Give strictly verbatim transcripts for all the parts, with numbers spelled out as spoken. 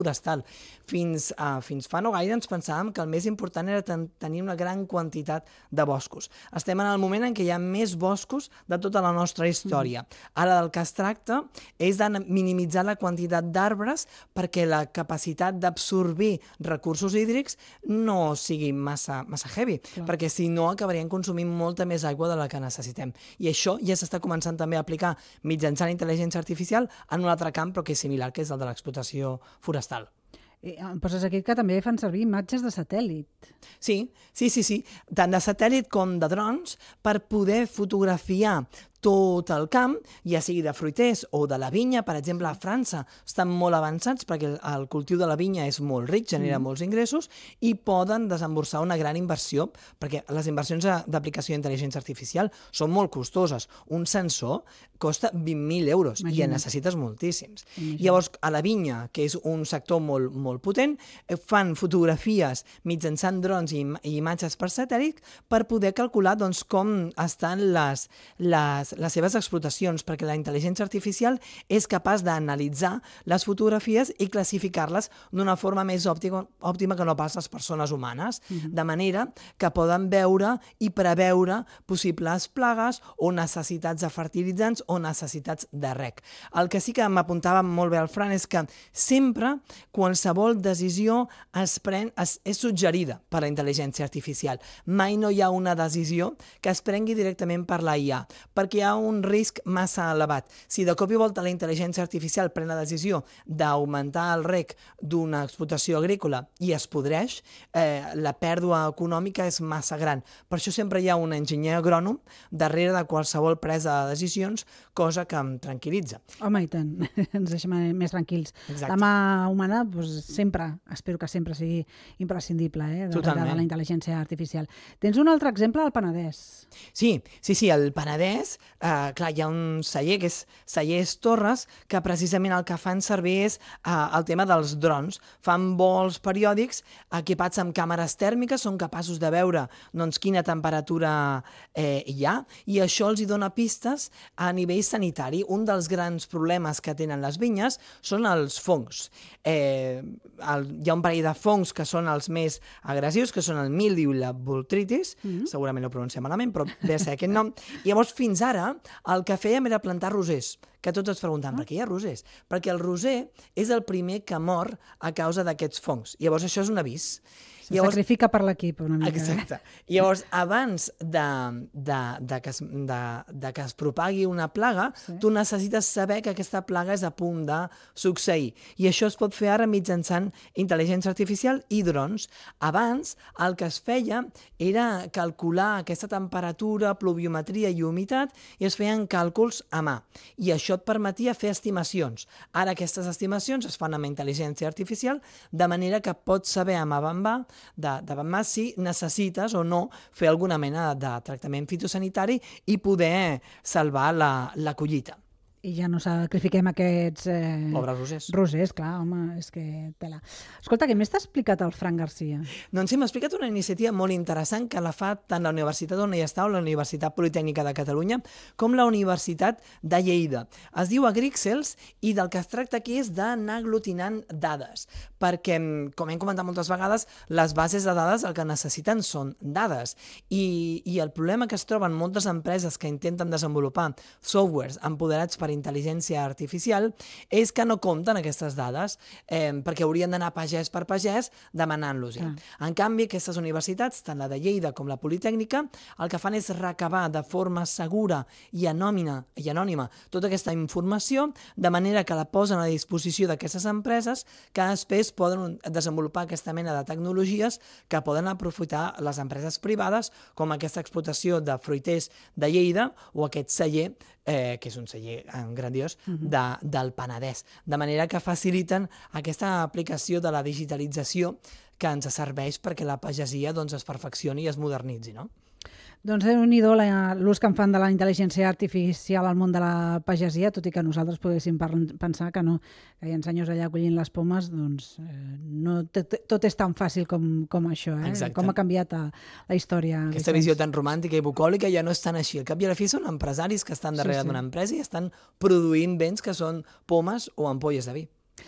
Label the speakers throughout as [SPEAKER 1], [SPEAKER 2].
[SPEAKER 1] forestal. Fins, uh, fins fa no gaire ens pensàvem que el més important era ten tenir una gran quantitat de boscos. Estem en el moment en què hi ha més boscos de tota la nostra història. Ara del que es tracta és de minimitzar la quantitat d'arbres perquè la capacitat d'absorbir recursos hídrics no sigui massa, massa heavy, Clar. perquè si no acabarien consumint molta més aigua de la que necessitem. I això ja s'està començant també a aplicar mitjançant intel·ligència artificial en un altre camp, però que és similar, que és el de l'explotació forestal.
[SPEAKER 2] I em poses aquí que també fan servir imatges de satèl·lit.
[SPEAKER 1] Sí, sí, sí, sí, tant de satèl·lit com de drons, per poder fotografiar tot el camp, ja sigui de fruiters o de la vinya. Per exemple, a França estan molt avançats perquè el cultiu de la vinya és molt ric, genera mm. molts ingressos i poden desemborsar una gran inversió, perquè les inversions d'aplicació d'intel·ligència artificial són molt costoses. Un sensor costa vint mil euros Imagina't. i en necessites moltíssims. Imagina't. Llavors, a la vinya, que és un sector molt, molt potent, fan fotografies mitjançant drons i, i imatges per satèl·lit per poder calcular doncs, com estan les, les les seves explotacions, perquè la intel·ligència artificial és capaç d'analitzar les fotografies i classificar-les d'una forma més òptima, òptima que no pas les persones humanes, mm-hmm. de manera que poden veure i preveure possibles plagues o necessitats de fertilitzants o necessitats de reg. El que sí que m'apuntava molt bé el Fran és que sempre qualsevol decisió es pren, es, és suggerida per la intel·ligència artificial. Mai no hi ha una decisió que es prengui directament per la I A, perquè hi ha un risc massa elevat. Si de cop i volta la intel·ligència artificial pren la decisió d'augmentar el reg d'una explotació agrícola i es podreix, eh, la pèrdua econòmica és massa gran. Per això sempre hi ha un enginyer agrònom darrere de qualsevol presa de decisions, cosa que em tranquil·litza.
[SPEAKER 2] Home, i tant, ens deixem més tranquils. Exacte. La mà humana, doncs, sempre, espero que sempre sigui imprescindible, eh, darrere de la intel·ligència artificial. Tens un altre exemple al Penedès.
[SPEAKER 1] Sí, sí, sí, al Penedès, Uh, clar, hi ha un celler que és Cellers Torres, que precisament el que fan servir és uh, el tema dels drons. Fan vols periòdics equipats amb càmeres tèrmiques, són capaços de veure doncs, quina temperatura eh, hi ha, i això els hi dona pistes a nivell sanitari. Un dels grans problemes que tenen les vinyes són els fongs. Eh, el, hi ha un parell de fongs que són els més agressius, que són el míldiu i la botrytis, mm-hmm. segurament no pronunciem malament, però ve a ser aquest nom. I llavors, fins ara, el que fèiem era plantar rosers, que tots ens preguntaven, per què hi ha rosers? Perquè el roser és el primer que mor a causa d'aquests fongs. Llavors això és un avís.
[SPEAKER 2] Se Llavors, sacrifica per l'equip una mica.
[SPEAKER 1] Exacte. Eh? Llavors, abans de, de, de, que es, de, de que es propagui una plaga, sí. tu necessites saber que aquesta plaga és a punt de succeir. I això es pot fer ara mitjançant intel·ligència artificial i drons. Abans, el que es feia era calcular aquesta temperatura, pluviometria i humitat, i es feien càlculs a mà. I això et permetia fer estimacions. Ara aquestes estimacions es fan amb intel·ligència artificial, de manera que pots saber amb avant-va de, de mà si necessites o no fer alguna mena de tractament fitosanitari i poder salvar la, la collita.
[SPEAKER 2] I ja no sacrifiquem aquests... Eh,
[SPEAKER 1] Pobres rosers.
[SPEAKER 2] Rosers, clar, home, és que tela. Escolta, què més t'ha explicat el Fran Garcia?
[SPEAKER 1] Doncs sí, m'ha explicat una iniciativa molt interessant que la fa tant la Universitat on ella està, o la Universitat Politècnica de Catalunya, com la Universitat de Lleida. Es diu Agrixels i del que es tracta aquí és d'anar aglutinant dades, perquè, com hem comentat moltes vegades, les bases de dades el que necessiten són dades. I, i el problema que es troben moltes empreses que intenten desenvolupar softwares empoderats per intel·ligència artificial és que no compten aquestes dades eh, perquè haurien d'anar pagès per pagès demanant-los. Ah. En canvi, aquestes universitats, tant la de Lleida com la Politècnica, el que fan és recabar de forma segura i anònima, i anònima tota aquesta informació, de manera que la posen a disposició d'aquestes empreses que després poden desenvolupar aquesta mena de tecnologies que poden aprofitar les empreses privades, com aquesta explotació de fruiters de Lleida o aquest celler, eh, que és un celler grandiós, de, del Penedès. De manera que faciliten aquesta aplicació de la digitalització que ens serveix perquè la pagesia doncs, es perfeccioni i es modernitzi, no?
[SPEAKER 2] Doncs déu-n'hi-do l'ús que en fan de la intel·ligència artificial al món de la pagesia, tot i que nosaltres poguéssim pensar que no, que hi ha senyors allà collint les pomes, doncs eh, no, tot és tan fàcil com, com això, eh? Exacte. Com ha canviat a, la història.
[SPEAKER 1] Aquesta visió tan romàntica i bucòlica ja no és tan així. Al cap i a la fi són empresaris que estan darrere sí, sí. d'una empresa i estan produint béns que són pomes o ampolles de vi.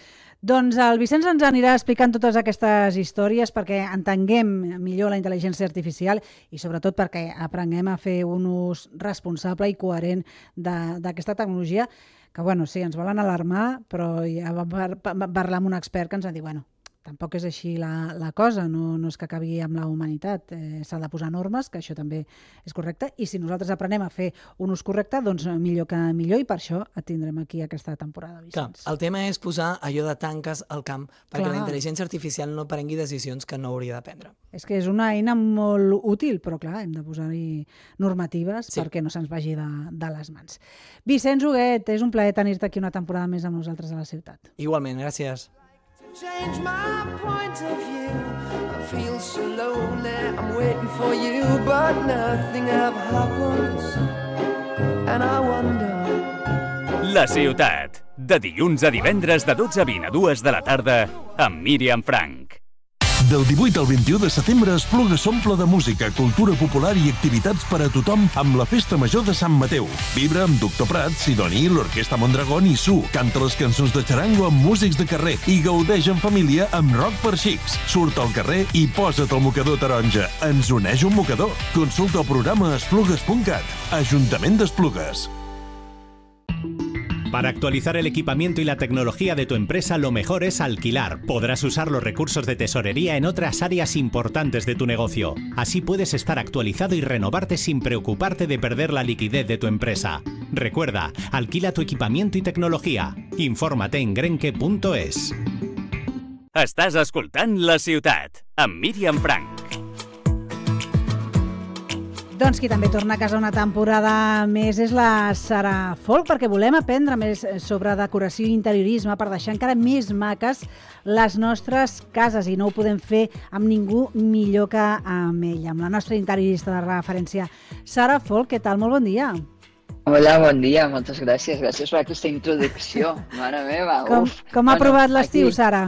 [SPEAKER 2] Doncs el Vicenç ens anirà explicant totes aquestes històries perquè entenguem millor la intel·ligència artificial i sobretot perquè aprenguem a fer un ús responsable i coherent d'aquesta tecnologia que, bueno, sí, ens volen alarmar, però ja vam parlar amb un expert que ens va dir, bueno, tampoc és així la, la cosa, no, no és que acabi amb la humanitat, eh, s'ha de posar normes, que això també és correcte, i si nosaltres aprenem a fer un ús correcte, doncs millor que millor, i per això et tindrem aquí aquesta temporada, Vicenç.
[SPEAKER 1] Clar, el tema és posar allò de tanques al camp, perquè clar, la intel·ligència artificial no prengui decisions que no hauria de prendre.
[SPEAKER 2] És que és una eina molt útil, però clar, hem de posar-hi normatives sí. perquè no se'ns vagi de, de les mans. Vicenç Huguet, és un plaer tenir-te aquí una temporada més amb nosaltres a la ciutat.
[SPEAKER 1] Igualment, gràcies.
[SPEAKER 3] Change my point of view. I feel so lonely, I'm waiting for you, but nothing ever happens, and I wonder.
[SPEAKER 4] La ciutat, de dilluns a divendres de dotze a vint a dues de la tarda, amb Míriam Frank.
[SPEAKER 5] Del divuit al vint-i-u de setembre Esplugues s'omple de música, cultura popular i activitats per a tothom amb la Festa Major de Sant Mateu. Vibra amb Doctor Prat, Sidoni, l'Orquestra Mondragón i Su. Canta les cançons de xarango amb músics de carrer i gaudeix en família amb rock per xics. Surt al carrer i posa't el mocador taronja. Ens uneix un mocador. Consulta el programa esplugues punt cat. Ajuntament d'Esplugues.
[SPEAKER 6] Para actualizar el equipamiento y la tecnología de tu empresa, lo mejor es alquilar. Podrás usar los recursos de tesorería en otras áreas importantes de tu negocio. Así puedes estar actualizado y renovarte sin preocuparte de perder la liquidez de tu empresa. Recuerda, alquila tu equipamiento y tecnología. Infórmate en grenke punto es.
[SPEAKER 4] Estàs escoltant La Ciutat, amb Míriam Frank.
[SPEAKER 2] Doncs qui també torna a casa una temporada més és la Sara Folk, perquè volem aprendre més sobre decoració i interiorisme per deixar encara més maques les nostres cases, i no ho podem fer amb ningú millor que amb ella, amb la nostra interiorista de referència. Sara Folk, què tal? Molt bon dia.
[SPEAKER 7] Hola, bon dia, moltes gràcies. Gràcies per aquesta introducció. Mare meva,
[SPEAKER 2] com,
[SPEAKER 7] uf.
[SPEAKER 2] Com ha bueno, provat l'estiu, aquí... Sara?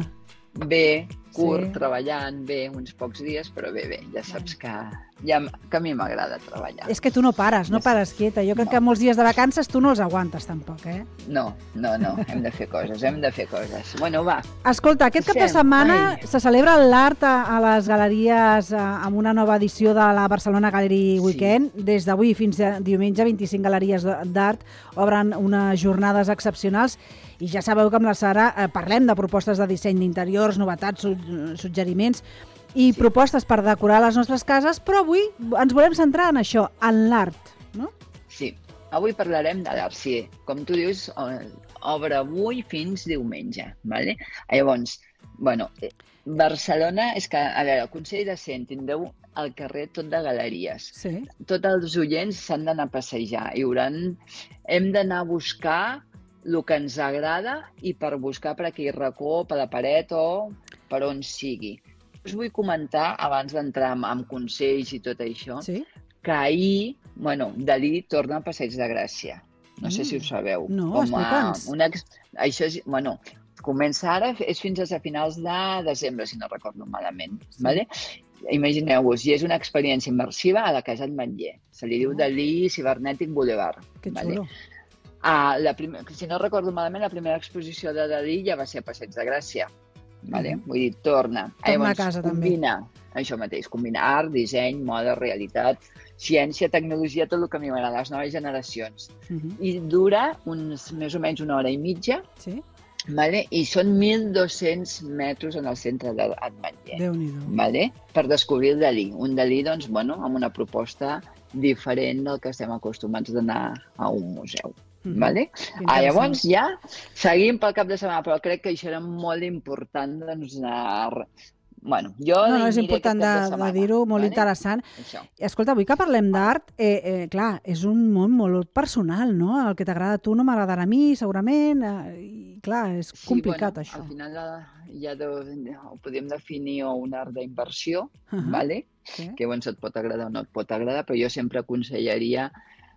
[SPEAKER 7] Bé, curt, sí. Treballant, bé, uns pocs dies, però bé, bé, ja saps que, ja, que a mi m'agrada treballar.
[SPEAKER 2] És que tu no pares, no pares quieta. Jo crec no. que molts dies de vacances tu no els aguantes tampoc, eh?
[SPEAKER 7] No, no, no, hem de fer coses, hem de fer coses. Bueno, va.
[SPEAKER 2] Escolta, aquest cap de setmana Ai. se celebra l'art a, a les galeries a, amb una nova edició de la Barcelona Gallery Weekend. Sí. Des d'avui fins a diumenge, vint-i-cinc galeries d'art obren unes jornades excepcionals. I ja sabeu que amb la Sara eh, parlem de propostes de disseny d'interiors, novetats, suggeriments i propostes per decorar les nostres cases, però avui ens volem centrar en això, en l'art, no?
[SPEAKER 7] Sí, avui parlarem de l'art, sí. Com tu dius, obre avui fins diumenge, ¿vale? Llavors, bueno, Barcelona, és que, a veure, el Consell de Cent tindreu al carrer tot de galeries. Sí. Tots els oients s'han d'anar a passejar. Hi hauran... Hem d'anar a buscar el que ens agrada i per buscar per aquell racó, per la paret o per on sigui. Us vull comentar, abans d'entrar en, en consells i tot això, sí? que ahir, bueno, Dalí torna al Passeig de Gràcia. No mm. sé si ho sabeu.
[SPEAKER 2] No, explica'ns.
[SPEAKER 7] Una, això és, bueno, comença ara, és fins a finals de desembre, si no recordo malament. Sí. Vale? Imagineu-vos, i és una experiència immersiva a la Casa Ametller. Se li diu oh. Dalí Cibernètic Boulevard.
[SPEAKER 2] Que xulo.
[SPEAKER 7] Vale? Ah, la primer, si no recordo malament, la primera exposició de Dalí ja va ser a Passeig de Gràcia. Vale? Mm. Vull dir, torna.
[SPEAKER 2] Torna Llavors, a casa,
[SPEAKER 7] combina,
[SPEAKER 2] també.
[SPEAKER 7] Això mateix, combina art, disseny, moda, realitat, ciència, tecnologia, tot el que a mi m'agrada, les noves generacions. Mm -hmm. I dura uns, més o menys una hora i mitja, sí? Vale? I són mil dos-cents metres en el centre d'Ametller.
[SPEAKER 2] Déu-n'hi-do.
[SPEAKER 7] Vale? Per descobrir el Dalí. Un Dalí, doncs, bueno, amb una proposta diferent del que estem acostumats d'anar a un museu. Mm-hmm. Vale? Ah, llavors ja seguim pel cap de setmana, però crec que això era molt important doncs, anar... Bueno, jo
[SPEAKER 2] no, no, és important de, de, de dir-ho, molt vale? Interessant. Això. Escolta, avui que parlem d'art, eh, eh, clar, és un món molt personal, no? El que t'agrada a tu no m'agradarà a mi, segurament, eh, i clar, és
[SPEAKER 7] sí,
[SPEAKER 2] complicat,
[SPEAKER 7] bueno,
[SPEAKER 2] això.
[SPEAKER 7] Al final ja de, ho podem definir un art d'inversió, uh -huh. vale? Sí. Que llavors et pot agradar o no et pot agradar, però jo sempre aconsellaria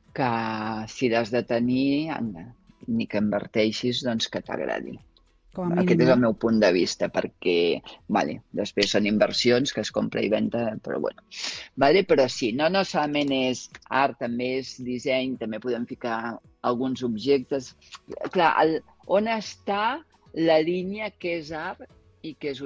[SPEAKER 7] que si l'has de tenir, ni que inverteixis, doncs que t'agradi. Aquest és el meu punt de vista, perquè vale, després són inversions que es compra i venda, però bueno. Vale, però sí, no, no solament és art, també és disseny, també podem ficar alguns objectes. Clar, el, on està la línia que és art i que és